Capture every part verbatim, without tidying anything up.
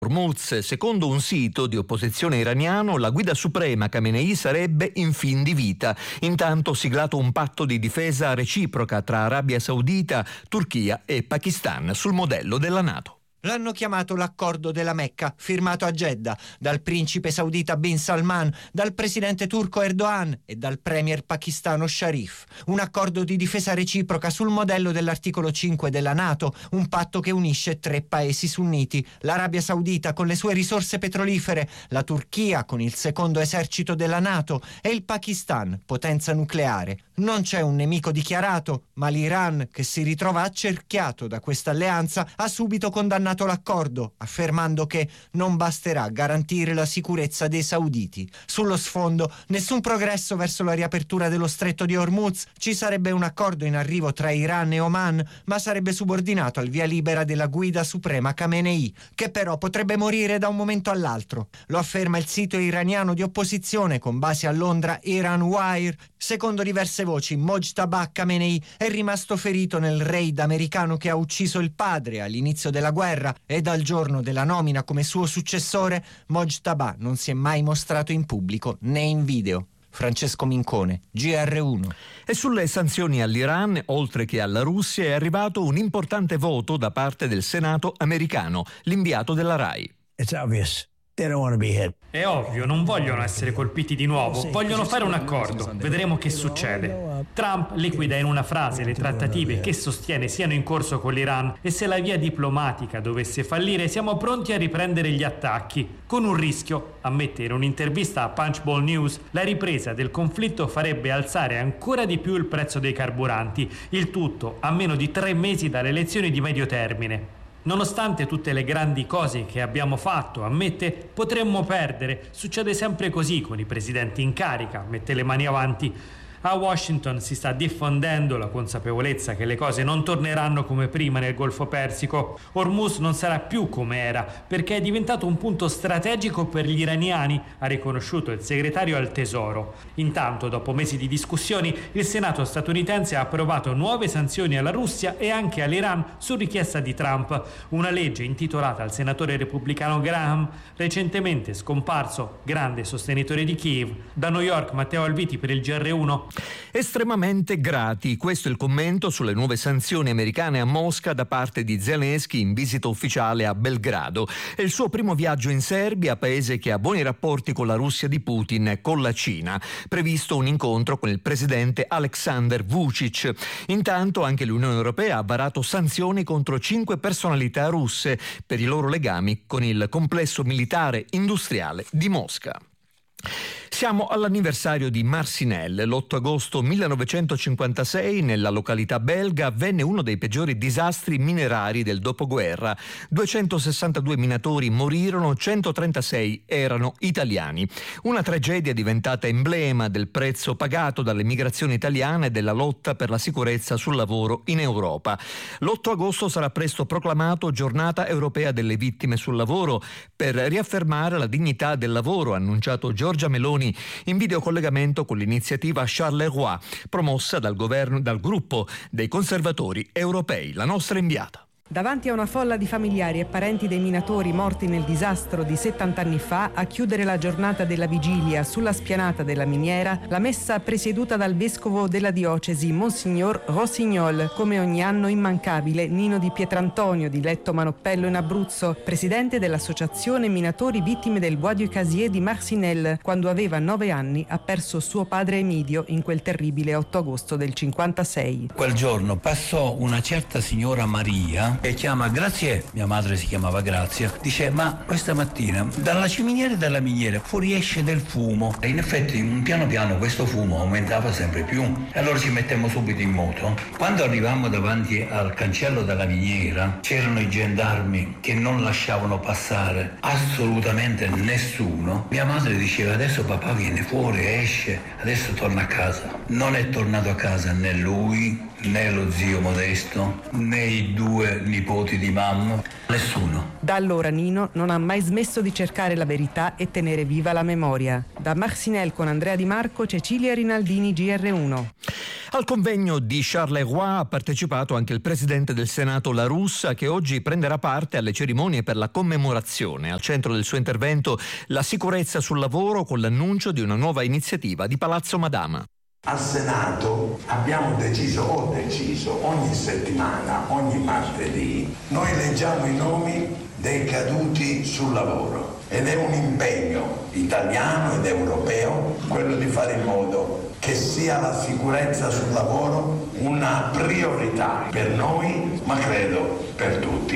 Hormuz. Secondo un sito di opposizione iraniano, la guida suprema Khamenei sarebbe in fin di vita. Intanto siglato un patto di difesa reciproca tra Arabia Saudita, Turchia e Pakistan sul modello della NATO. L'hanno chiamato l'accordo della Mecca, firmato a Jeddah dal principe saudita Bin Salman, dal presidente turco Erdogan e dal premier pakistano Sharif. Un accordo di difesa reciproca sul modello dell'articolo cinque della NATO, un patto che unisce tre paesi sunniti: l'Arabia Saudita con le sue risorse petrolifere, la Turchia con il secondo esercito della NATO e il Pakistan, potenza nucleare. Non c'è un nemico dichiarato, ma l'Iran, che si ritrova accerchiato da questa alleanza, ha subito condannato l'accordo, affermando che non basterà garantire la sicurezza dei sauditi. Sullo sfondo, nessun progresso verso la riapertura dello stretto di Hormuz. Ci sarebbe un accordo in arrivo tra Iran e Oman, ma sarebbe subordinato al via libera della guida suprema Khamenei, che però potrebbe morire da un momento all'altro. Lo afferma il sito iraniano di opposizione con base a Londra Iran Wire. Secondo diverse voci, Mojtaba Khamenei è rimasto ferito nel raid americano che ha ucciso il padre all'inizio della guerra, e dal giorno della nomina come suo successore Mojtaba non si è mai mostrato in pubblico né in video. Francesco Mincone, G R uno. E sulle sanzioni all'Iran, oltre che alla Russia, è arrivato un importante voto da parte del Senato americano, l'inviato della RAI. It's obvious. They don't want to be hit. È ovvio, non vogliono essere colpiti di nuovo, vogliono fare un accordo, vedremo che succede. Trump liquida in una frase le trattative che sostiene siano in corso con l'Iran, e se la via diplomatica dovesse fallire siamo pronti a riprendere gli attacchi, con un rischio, ammette in un'intervista a Punchbowl News. La ripresa del conflitto farebbe alzare ancora di più il prezzo dei carburanti, il tutto a meno di tre mesi dalle elezioni di medio termine. Nonostante tutte le grandi cose che abbiamo fatto, ammette, potremmo perdere. Succede sempre così con i presidenti in carica, mette le mani avanti. A Washington si sta diffondendo la consapevolezza che le cose non torneranno come prima nel Golfo Persico. Hormuz non sarà più come era, perché è diventato un punto strategico per gli iraniani, ha riconosciuto il segretario al Tesoro. Intanto, dopo mesi di discussioni, il Senato statunitense ha approvato nuove sanzioni alla Russia e anche all'Iran su richiesta di Trump. Una legge intitolata al senatore repubblicano Graham, recentemente scomparso, grande sostenitore di Kiev. Da New York, Matteo Alviti per il G R uno. Estremamente grati, questo è il commento sulle nuove sanzioni americane a Mosca da parte di Zelensky in visita ufficiale a Belgrado. È il suo primo viaggio in Serbia, paese che ha buoni rapporti con la Russia di Putin e con la Cina. Previsto un incontro con il presidente Aleksandar Vučić. Intanto anche l'Unione Europea ha varato sanzioni contro cinque personalità russe per i loro legami con il complesso militare industriale di Mosca. Siamo all'anniversario di Marcinelle. L'otto agosto millenovecentocinquantasei nella località belga avvenne uno dei peggiori disastri minerari del dopoguerra. duecentosessantadue minatori morirono, centotrentasei erano italiani. Una tragedia diventata emblema del prezzo pagato dall'emigrazione italiana e della lotta per la sicurezza sul lavoro in Europa. L'otto agosto sarà presto proclamato Giornata Europea delle Vittime sul Lavoro per riaffermare la dignità del lavoro, ha annunciato Giorgia Meloni in videocollegamento con l'iniziativa Charleroi, promossa dal governo, dal gruppo dei conservatori europei. La nostra inviata. Davanti a una folla di familiari e parenti dei minatori morti nel disastro di settanta anni fa, a chiudere la giornata della vigilia sulla spianata della miniera, la messa presieduta dal vescovo della diocesi, Monsignor Rossignol, come ogni anno immancabile Nino di Pietrantonio di Letto Manoppello in Abruzzo, presidente dell'associazione Minatori Vittime del Bois du Casier di Marcinelle. Quando aveva nove anni ha perso suo padre Emidio in quel terribile otto agosto del cinquantasei. Quel giorno passò una certa signora Maria e chiama Grazie, mia madre si chiamava Grazia, dice: ma questa mattina dalla ciminiera e dalla miniera fuoriesce del fumo. E in effetti piano piano questo fumo aumentava sempre più e allora ci mettemmo subito in moto. Quando arrivammo davanti al cancello della miniera c'erano i gendarmi che non lasciavano passare assolutamente nessuno. Mia madre diceva: adesso papà viene fuori, esce, adesso torna a casa. Non è tornato a casa né lui né lo zio Modesto, né i due nipoti di mamma, nessuno. Da allora Nino non ha mai smesso di cercare la verità e tenere viva la memoria. Da Marcinelle con Andrea Di Marco, Cecilia Rinaldini, G R uno. Al convegno di Charleroi ha partecipato anche il presidente del Senato La Russa, che oggi prenderà parte alle cerimonie per la commemorazione. Al centro del suo intervento la sicurezza sul lavoro, con l'annuncio di una nuova iniziativa di Palazzo Madama. Al Senato abbiamo deciso, ho deciso, ogni settimana, ogni martedì, noi leggiamo i nomi dei caduti sul lavoro ed è un impegno italiano ed europeo quello di fare in modo che sia la sicurezza sul lavoro una priorità per noi, ma credo per tutti.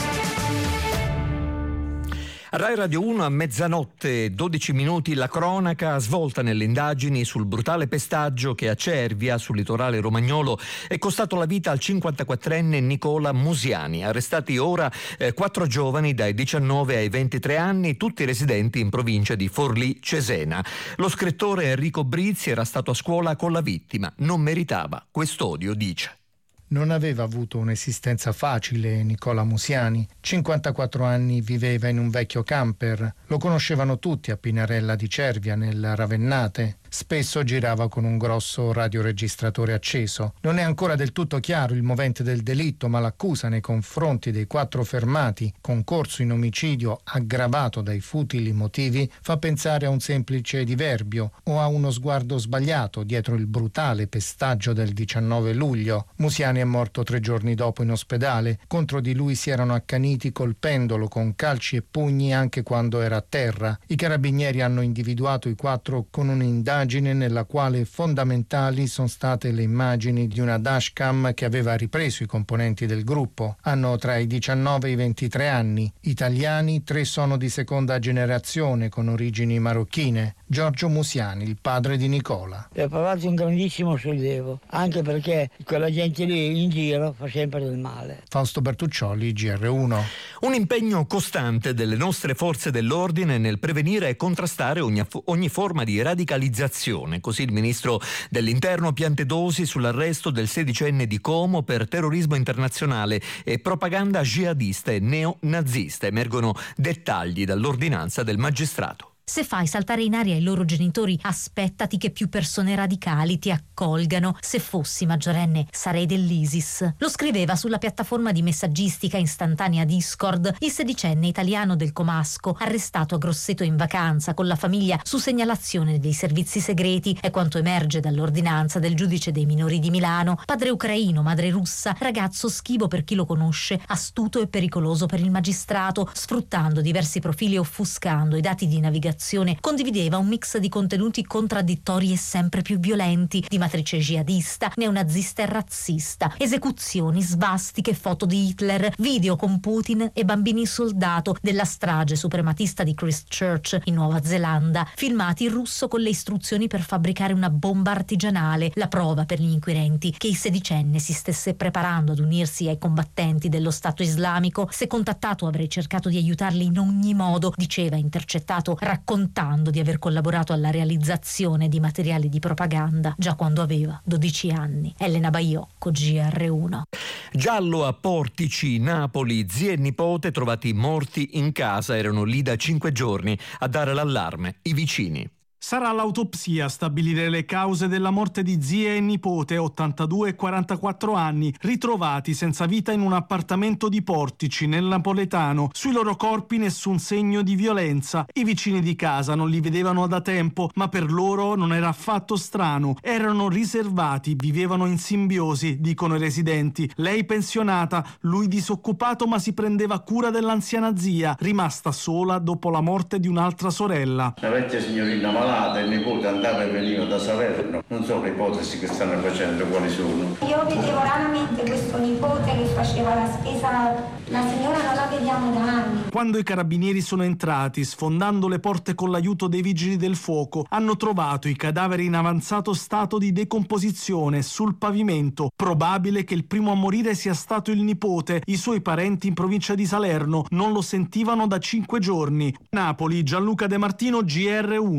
Rai Radio uno a mezzanotte, dodici minuti, la cronaca svolta nelle indagini sul brutale pestaggio che a Cervia, sul litorale romagnolo, è costato la vita al cinquantaquattrenne Nicola Musiani. Arrestati ora eh, quattro giovani dai diciannove ai ventitré anni, tutti residenti in provincia di Forlì Cesena. Lo scrittore Enrico Brizzi era stato a scuola con la vittima, non meritava quest'odio, dice. Non aveva avuto un'esistenza facile Nicola Musiani. cinquantaquattro anni viveva in un vecchio camper. Lo conoscevano tutti a Pinarella di Cervia, nel Ravennate. Spesso girava con un grosso radioregistratore acceso. Non è ancora del tutto chiaro il movente del delitto, ma l'accusa nei confronti dei quattro fermati, concorso in omicidio aggravato dai futili motivi, fa pensare a un semplice diverbio o a uno sguardo sbagliato dietro il brutale pestaggio del diciannove luglio. Musiani è morto tre giorni dopo in ospedale. Contro di lui si erano accaniti colpendolo con calci e pugni anche quando era a terra. I carabinieri hanno individuato i quattro con un'indagine nella quale fondamentali sono state le immagini di una dashcam che aveva ripreso i componenti del gruppo. Hanno tra i diciannove e i ventitré anni. Italiani, tre sono di seconda generazione con origini marocchine. Giorgio Musiani, il padre di Nicola. Ho provato un grandissimo sollievo, anche perché quella gente lì in giro fa sempre del male. Fausto Bertuccioli, G R uno. Un impegno costante delle nostre forze dell'ordine nel prevenire e contrastare ogni, ogni forma di radicalizzazione. Così il ministro dell'Interno Piantedosi sull'arresto del sedicenne di Como per terrorismo internazionale e propaganda jihadista e neonazista. Emergono dettagli dall'ordinanza del magistrato. Se fai saltare in aria i loro genitori, aspettati che più persone radicali ti accolgano. Se fossi maggiorenne, sarei dell'ISIS. Lo scriveva sulla piattaforma di messaggistica istantanea Discord il sedicenne italiano del Comasco, arrestato a Grosseto in vacanza con la famiglia su segnalazione dei servizi segreti. È quanto emerge dall'ordinanza del giudice dei minori di Milano. Padre ucraino, madre russa, ragazzo schivo per chi lo conosce, astuto e pericoloso per il magistrato, sfruttando diversi profili e offuscando i dati di navigazione. Condivideva un mix di contenuti contraddittori e sempre più violenti, di matrice jihadista, neonazista e razzista, esecuzioni, svastiche, foto di Hitler, video con Putin e bambini soldato della strage suprematista di Christchurch in Nuova Zelanda, filmati in russo con le istruzioni per fabbricare una bomba artigianale, la prova per gli inquirenti che il sedicenne si stesse preparando ad unirsi ai combattenti dello Stato Islamico. Se contattato avrei cercato di aiutarli in ogni modo, diceva intercettato, raccontando di aver collaborato alla realizzazione di materiali di propaganda già quando aveva dodici anni. Elena Baiocco, G R uno. Giallo a Portici, Napoli, zia e nipote trovati morti in casa, erano lì da cinque giorni a dare l'allarme, i vicini. Sarà l'autopsia a stabilire le cause della morte di zia e nipote, ottantadue e quarantaquattro anni, ritrovati senza vita in un appartamento di Portici, nel napoletano. Sui loro corpi nessun segno di violenza. I vicini di casa non li vedevano da tempo, ma per loro non era affatto strano. Erano riservati, vivevano in simbiosi, dicono i residenti. Lei pensionata, lui disoccupato, ma si prendeva cura dell'anziana zia, rimasta sola dopo la morte di un'altra sorella. La vecchia signorina malata, il nipote andava e veniva da Salerno. Non so le ipotesi che stanno facendo quali sono. Io vedevo raramente questo nipote che faceva la spesa, la signora non la vediamo da anni. Quando i carabinieri sono entrati, sfondando le porte con l'aiuto dei vigili del fuoco, hanno trovato i cadaveri in avanzato stato di decomposizione sul pavimento. Probabile che il primo a morire sia stato il nipote. I suoi parenti in provincia di Salerno non lo sentivano da cinque giorni. Napoli, Gianluca De Martino, G R uno.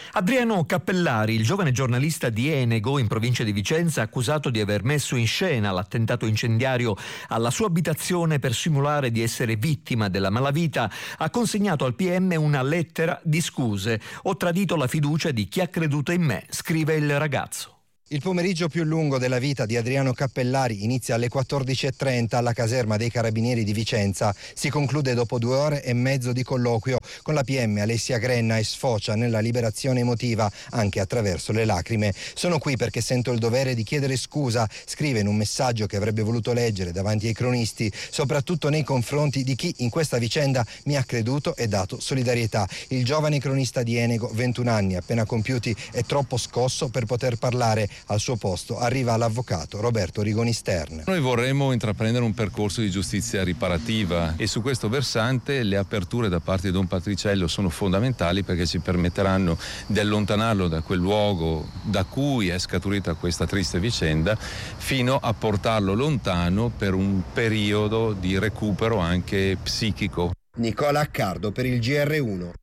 Adriano Cappellari, il giovane giornalista di Enego in provincia di Vicenza, accusato di aver messo in scena l'attentato incendiario alla sua abitazione per simulare di essere vittima della malavita, ha consegnato al P M una lettera di scuse. Ho tradito la fiducia di chi ha creduto in me, scrive il ragazzo. Il pomeriggio più lungo della vita di Adriano Cappellari inizia alle quattordici e trenta alla caserma dei Carabinieri di Vicenza. Si conclude dopo due ore e mezzo di colloquio con la P M Alessia Grenna e sfocia nella liberazione emotiva anche attraverso le lacrime. Sono qui perché sento il dovere di chiedere scusa, scrive in un messaggio che avrebbe voluto leggere davanti ai cronisti, soprattutto nei confronti di chi in questa vicenda mi ha creduto e dato solidarietà. Il giovane cronista di Enego, ventuno anni appena compiuti, è troppo scosso per poter parlare. Al suo posto arriva l'avvocato Roberto Rigoni Stern. Noi vorremmo intraprendere un percorso di giustizia riparativa e su questo versante le aperture da parte di Don Patriciello sono fondamentali perché ci permetteranno di allontanarlo da quel luogo da cui è scaturita questa triste vicenda fino a portarlo lontano per un periodo di recupero anche psichico. Nicola Accardo per il G R uno.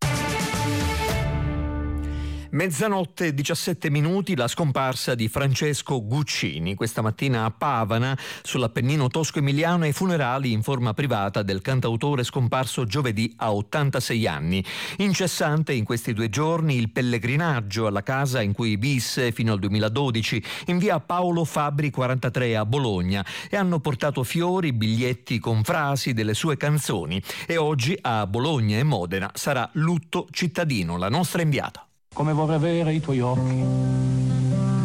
Mezzanotte e diciassette minuti, la scomparsa di Francesco Guccini. Questa mattina a Pavana, sull'Appennino tosco-emiliano, ai funerali in forma privata del cantautore scomparso giovedì a ottantasei anni. Incessante in questi due giorni il pellegrinaggio alla casa in cui visse fino al duemiladodici in via Paolo Fabbri quarantatré a Bologna, e hanno portato fiori, biglietti con frasi delle sue canzoni. E oggi a Bologna e Modena sarà lutto cittadino. La nostra inviata. Come vorrei avere i tuoi occhi.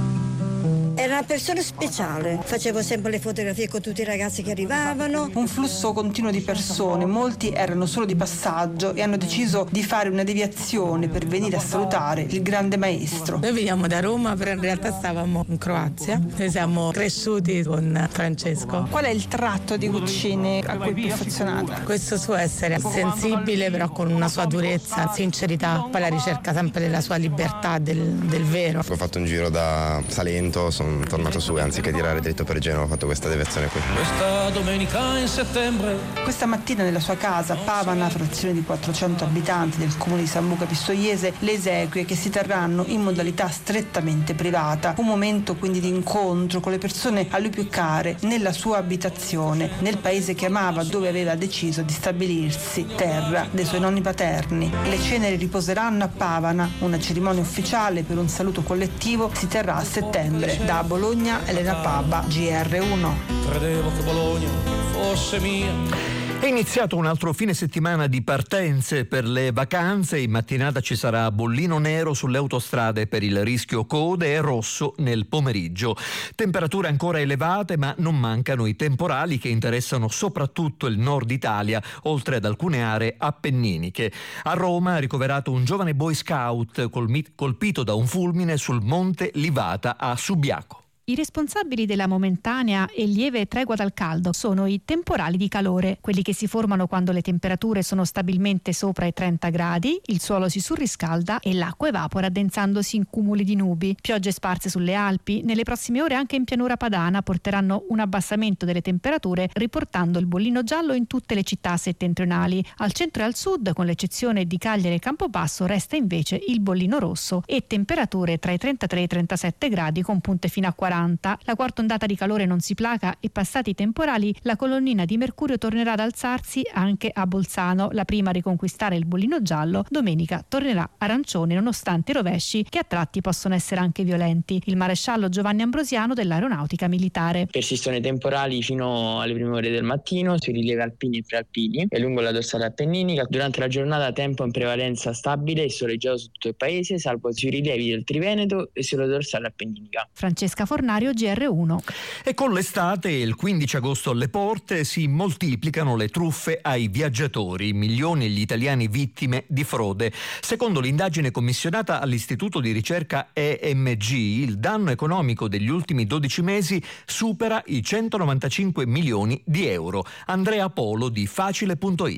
Era una persona speciale, facevo sempre le fotografie con tutti i ragazzi che arrivavano. Un flusso continuo di persone, molti erano solo di passaggio e hanno deciso di fare una deviazione per venire a salutare il grande maestro. Noi veniamo da Roma, però in realtà stavamo in Croazia. Noi siamo cresciuti con Francesco. Qual è il tratto di Guccini a cui più affezionata? Questo suo essere sensibile, però con una sua durezza, sincerità, poi la ricerca sempre della sua libertà, del, del vero. Ho fatto un giro da Salento, sono tornato su e anziché tirare dritto per Genova ho fatto questa deviazione qui. Questa domenica in settembre. Questa mattina nella sua casa, Pavana, frazione di quattrocento abitanti del comune di San Luca Pistoiese, le esequie che si terranno in modalità strettamente privata. Un momento quindi di incontro con le persone a lui più care, nella sua abitazione, nel paese che amava, dove aveva deciso di stabilirsi, terra dei suoi nonni paterni. Le ceneri riposeranno a Pavana, una cerimonia ufficiale per un saluto collettivo si terrà a settembre. Da Bologna, Elena Pabba, G R uno. Credevo che Bologna fosse mia. È iniziato un altro fine settimana di partenze per le vacanze. In mattinata ci sarà bollino nero sulle autostrade per il rischio code e rosso nel pomeriggio. Temperature ancora elevate, ma non mancano i temporali che interessano soprattutto il nord Italia, oltre ad alcune aree appenniniche. A Roma è ricoverato un giovane boy scout colpito da un fulmine sul monte Livata a Subiaco. I responsabili della momentanea e lieve tregua dal caldo sono i temporali di calore, quelli che si formano quando le temperature sono stabilmente sopra i trenta gradi, il suolo si surriscalda e l'acqua evapora addensandosi in cumuli di nubi. Piogge sparse sulle Alpi, nelle prossime ore anche in pianura padana porteranno un abbassamento delle temperature, riportando il bollino giallo in tutte le città settentrionali. Al centro e al sud, con l'eccezione di Cagliari e Campobasso, resta invece il bollino rosso e temperature tra i trentatré e i trentasette gradi con punte fino a quaranta. La quarta ondata di calore non si placa e, passati i temporali, la colonnina di mercurio tornerà ad alzarsi anche a Bolzano. La prima a riconquistare il bollino giallo, domenica tornerà arancione nonostante i rovesci che a tratti possono essere anche violenti. Il maresciallo Giovanni Ambrosiano dell'Aeronautica Militare. Persistono i temporali fino alle prime ore del mattino sui rilievi alpini e prealpini e lungo la dorsale appenninica. Durante la giornata tempo in prevalenza stabile e soleggiato su tutto il paese, salvo sui rilievi del Triveneto e sulla dorsale appenninica. Francesca Fornario, G R uno. E con l'estate, il quindici agosto alle porte, si moltiplicano le truffe ai viaggiatori, milioni gli italiani vittime di frode. Secondo l'indagine commissionata all'Istituto di Ricerca E M G, il danno economico degli ultimi dodici mesi supera i centonovantacinque milioni di euro. Andrea Polo di Facile punto it.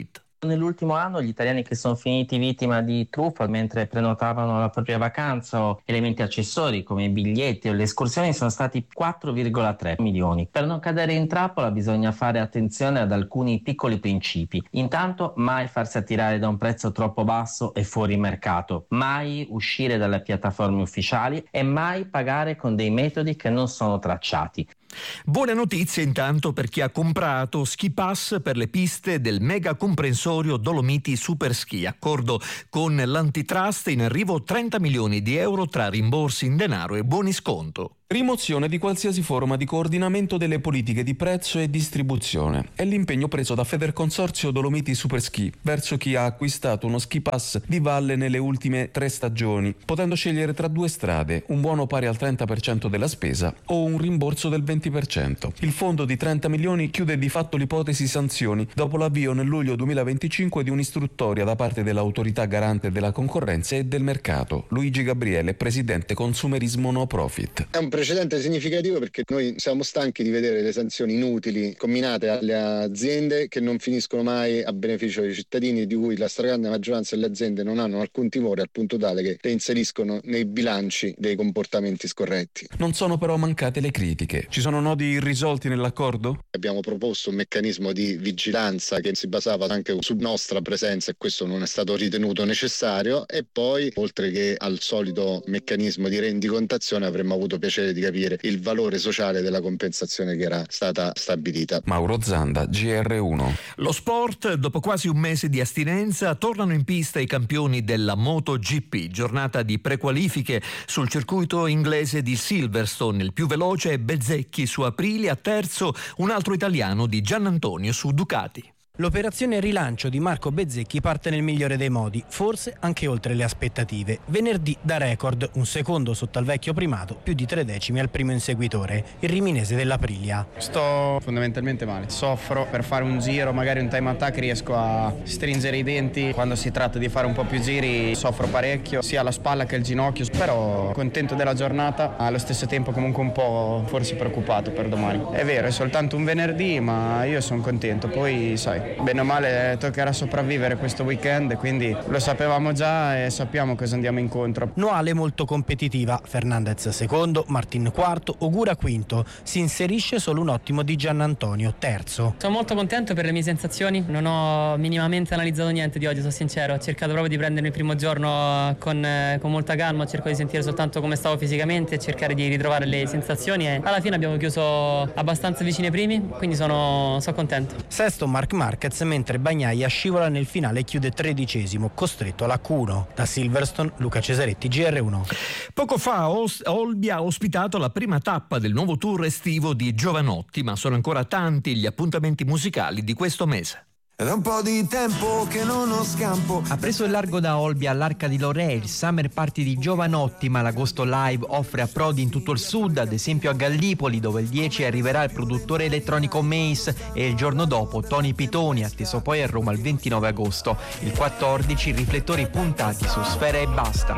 Nell'ultimo anno gli italiani che sono finiti vittima di truffa mentre prenotavano la propria vacanza o elementi accessori come i biglietti o le escursioni sono stati quattro virgola tre milioni. Per non cadere in trappola bisogna fare attenzione ad alcuni piccoli principi. Intanto mai farsi attirare da un prezzo troppo basso e fuori mercato, mai uscire dalle piattaforme ufficiali e mai pagare con dei metodi che non sono tracciati. Buone notizie intanto per chi ha comprato ski pass per le piste del mega comprensorio Dolomiti Super Ski. Accordo con l'antitrust, in arrivo trenta milioni di euro tra rimborsi in denaro e buoni sconto. Rimozione di qualsiasi forma di coordinamento delle politiche di prezzo e distribuzione. È l'impegno preso da Federconsorzio Dolomiti Super Ski verso chi ha acquistato uno ski pass di valle nelle ultime tre stagioni, potendo scegliere tra due strade, un buono pari al trenta per cento della spesa o un rimborso del venti per cento. Il fondo di trenta milioni chiude di fatto l'ipotesi sanzioni dopo l'avvio nel luglio duemilaventicinque di un'istruttoria da parte dell'autorità garante della concorrenza e del mercato. Luigi Gabriele, presidente Consumerismo No Profit. È un precedente significativo perché noi siamo stanchi di vedere le sanzioni inutili comminate alle aziende che non finiscono mai a beneficio dei cittadini, di cui la stragrande maggioranza delle aziende non hanno alcun timore, al punto tale che le inseriscono nei bilanci dei comportamenti scorretti. Non sono però mancate le critiche. Ci sono nodi irrisolti nell'accordo? Abbiamo proposto un meccanismo di vigilanza che si basava anche su nostra presenza e questo non è stato ritenuto necessario, e poi oltre che al solito meccanismo di rendicontazione avremmo avuto piacere di capire il valore sociale della compensazione che era stata stabilita. Mauro Zanda, G R uno. Lo sport, dopo quasi un mese di astinenza, tornano in pista i campioni della MotoGP. Giornata di prequalifiche sul circuito inglese di Silverstone. Il più veloce è Bezzecchi su Aprilia, terzo un altro italiano di Giannantonio su Ducati. L'operazione rilancio di Marco Bezzecchi parte nel migliore dei modi, forse anche oltre le aspettative. Venerdì da record, un secondo sotto al vecchio primato, più di tre decimi al primo inseguitore, il riminese dell'Aprilia. Sto fondamentalmente male, soffro. Per fare un giro, magari un time attack, riesco a stringere i denti. Quando si tratta di fare un po' più giri soffro parecchio, sia la spalla che il ginocchio, però contento della giornata, allo stesso tempo comunque un po' forse preoccupato per domani. È vero, è soltanto un venerdì, ma io sono contento, poi sai, bene o male toccherà sopravvivere questo weekend, quindi lo sapevamo già e sappiamo cosa andiamo incontro. Noale molto competitiva, Fernandez secondo, Martin quarto, Ogura quinto. Si inserisce solo un ottimo di Giannantonio, terzo. Sono molto contento per le mie sensazioni, non ho minimamente analizzato niente di oggi, sono sincero. Ho cercato proprio di prendermi il primo giorno con, con molta calma, cerco di sentire soltanto come stavo fisicamente e cercare di ritrovare le sensazioni, e alla fine abbiamo chiuso abbastanza vicini ai primi, quindi sono, sono contento. Sesto Marc Marquez, mentre Bagnaia scivola nel finale e chiude tredicesimo, costretto all'H uno. Da Silverstone, Luca Cesaretti, G R uno. Poco fa Olbia ha ospitato la prima tappa del nuovo tour estivo di Giovanotti, ma sono ancora tanti gli appuntamenti musicali di questo mese. È da un po' di tempo che non ho scampo. Ha preso il largo da Olbia all'Arca di Lorè, il summer party di Giovanotti, ma l'agosto live offre approdi in tutto il sud, ad esempio a Gallipoli, dove il dieci arriverà il produttore elettronico Mace e il giorno dopo Tony Pitoni, atteso poi a Roma il ventinove agosto. Il quattordici riflettori puntati su Sfera e Basta.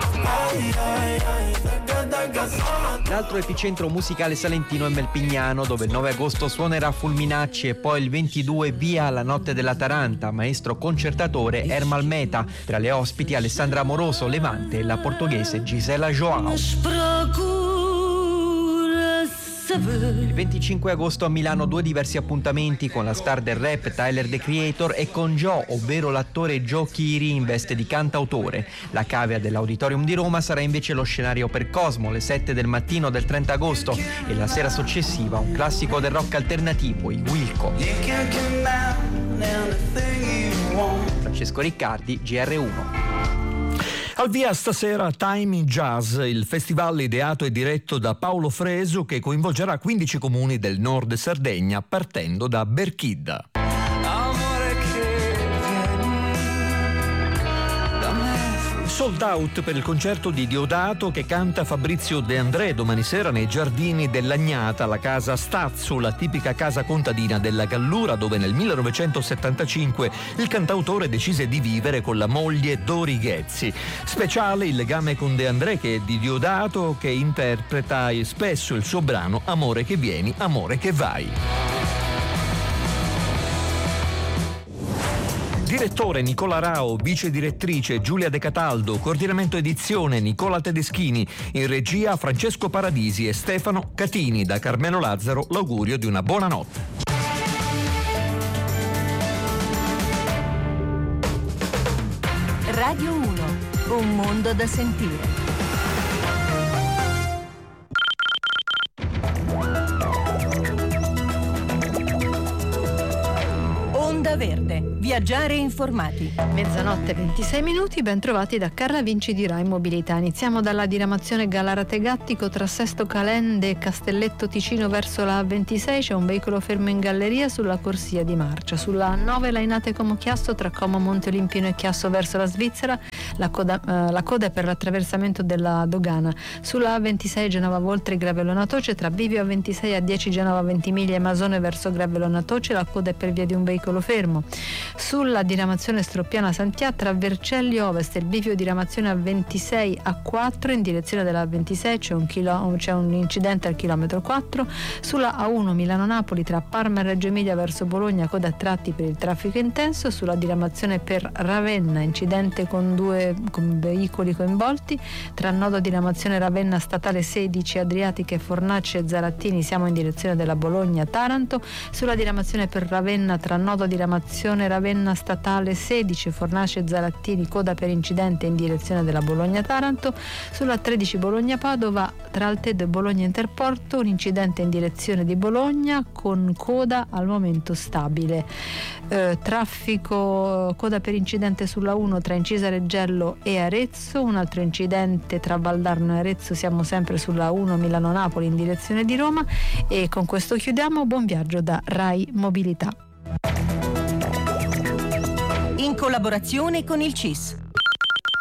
L'altro epicentro musicale salentino è Melpignano, dove il nove agosto suonerà Fulminacci e poi il ventidue via alla Notte della Taranta, maestro concertatore Ermal Meta. Tra le ospiti Alessandra Amoroso, Levante e la portoghese Gisela Joao. Il venticinque agosto a Milano due diversi appuntamenti con la star del rap Tyler The Creator e con Joe, ovvero l'attore Joe Chiri in veste di cantautore. La cavea dell'Auditorium di Roma sarà invece lo scenario per Cosmo, le sette del mattino del trenta agosto, e la sera successiva un classico del rock alternativo, i Wilco. Francesco Riccardi, G R uno. Al via stasera Time in Jazz, il festival ideato e diretto da Paolo Fresu, che coinvolgerà quindici comuni del nord Sardegna partendo da Berchidda. Sold out per il concerto di Diodato, che canta Fabrizio De André domani sera nei giardini dell'Agnata, la casa Stazzu, la tipica casa contadina della Gallura, dove nel millenovecentosettantacinque il cantautore decise di vivere con la moglie Dori Ghezzi. Speciale il legame con De André, che è di Diodato, che interpreta spesso il suo brano Amore che vieni, amore che vai. Direttore Nicola Rao, vice direttrice Giulia De Cataldo, coordinamento edizione Nicola Tedeschini, in regia Francesco Paradisi e Stefano Catini. Da Carmelo Lazzaro l'augurio di una buona notte. Radio uno, un mondo da sentire. Onda Verde, viaggiare informati. Mezzanotte ventisei minuti, ben trovati da Carla Vinci di Rai Mobilità. Iniziamo dalla diramazione Galarate-Gattico tra Sesto Calende e Castelletto Ticino verso la A ventisei. C'è un veicolo fermo in galleria sulla corsia di marcia. Sulla A nove Lainate Como Chiasso tra Como Monte Olimpino e Chiasso verso la Svizzera. La coda, eh, la coda è per l'attraversamento della dogana. Sulla A ventisei Genova Voltri Gravellona Toce tra Bivio A ventisei A dieci Genova Ventimiglia e Masone verso Gravellona Toce. La coda è per via di un veicolo fermo. Sulla diramazione Stroppiana Santià tra Vercelli Ovest e il bivio diramazione A ventisei A quattro in direzione della A ventisei c'è un, chilo, c'è un incidente al chilometro quattro. Sulla A uno Milano Napoli tra Parma e Reggio Emilia verso Bologna coda a tratti per il traffico intenso. Sulla diramazione per Ravenna incidente con due con veicoli coinvolti tra nodo diramazione Ravenna statale sedici Adriatiche Fornaci e Zarattini siamo in direzione della Bologna Taranto. Sulla diramazione per Ravenna tra nodo diramazione Ravenna statale sedici Fornaci e Zarattini coda per incidente in direzione della Bologna Taranto. Sulla tredici Bologna Padova tra Altedo e Bologna Interporto un incidente in direzione di Bologna con coda al momento stabile. Eh, traffico coda per incidente sulla uno tra Incisa Reggello e Arezzo, un altro incidente tra Valdarno e Arezzo, siamo sempre sulla uno Milano Napoli in direzione di Roma. E con questo chiudiamo. Buon viaggio da Rai Mobilità. In collaborazione con il C I S.